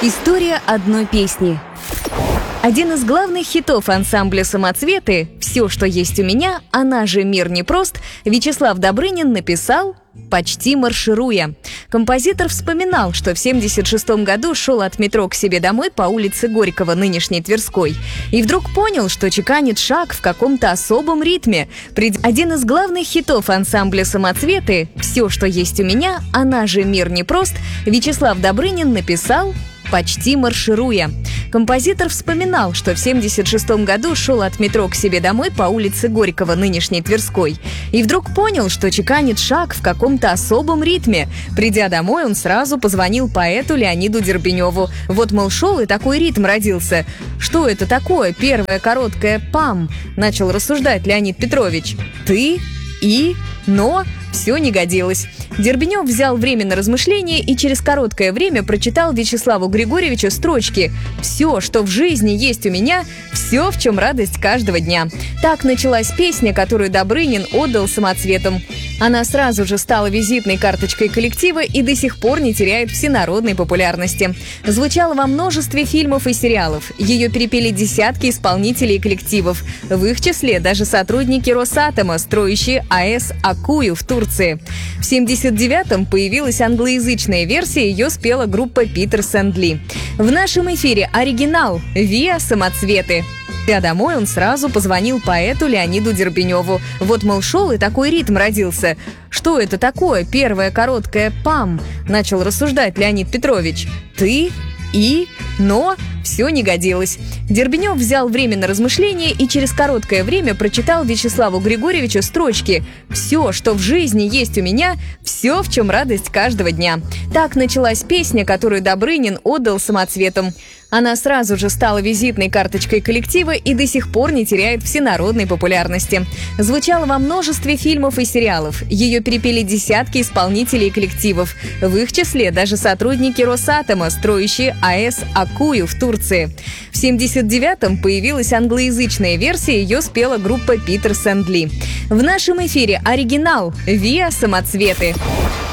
История одной песни. Один из главных хитов ансамбля «Самоцветы» «Все, что есть у меня», она же «Мир непрост», Вячеслав Добрынин написал почти маршируя. Композитор вспоминал, что в 1976 году шел от метро к себе домой по улице Горького, нынешней Тверской, и вдруг понял, что чеканит шаг в каком-то особом ритме. Один из главных хитов ансамбля «Самоцветы» «Все, что есть у меня», она же «Мир непрост», Вячеслав Добрынин написал почти маршируя. Композитор вспоминал, что в 1976 году шел от метро к себе домой по улице Горького, нынешней Тверской, и вдруг понял, что чеканит шаг в каком-то особом ритме. Придя домой, он сразу позвонил поэту Леониду Дербеневу. Вот, мол, шел и такой ритм родился. Что это такое? Первое короткое «пам», начал рассуждать Леонид Петрович. «Ты, и, но...» Все не годилось. Дербенев взял время на размышление и через короткое время прочитал Вячеславу Григорьевичу строчки «Все, что в жизни есть у меня, все, в чем радость каждого дня». Так началась песня, которую Добрынин отдал самоцветам. Она сразу же стала визитной карточкой коллектива и до сих пор не теряет всенародной популярности. Звучала во множестве фильмов и сериалов. Ее перепели десятки исполнителей и коллективов. В их числе даже сотрудники Росатома, строящие АЭС Аккую в Турции. В 1979-м появилась англоязычная версия, ее спела группа Питер Сенд Ли. В нашем эфире оригинал «Виа Самоцветы». Придя домой, он сразу позвонил поэту Леониду Дербеневу. Вот, мол, шел и такой ритм родился. Что это такое? Первое короткое «пам», начал рассуждать Леонид Петрович. «Ты, и, но...» Все не годилось. Дербенев взял время на размышление и через короткое время прочитал Вячеславу Григорьевичу строчки «Все, что в жизни есть у меня, все, в чем радость каждого дня». Так началась песня, которую Добрынин отдал самоцветам. Она сразу же стала визитной карточкой коллектива и до сих пор не теряет всенародной популярности. Звучала во множестве фильмов и сериалов. Ее перепели десятки исполнителей и коллективов. В их числе даже сотрудники Росатома, строящие АЭС Аккую в Турции. В 1979-м появилась англоязычная версия, ее спела группа Питер Сенд Ли. В нашем эфире оригинал «Виа Самоцветы».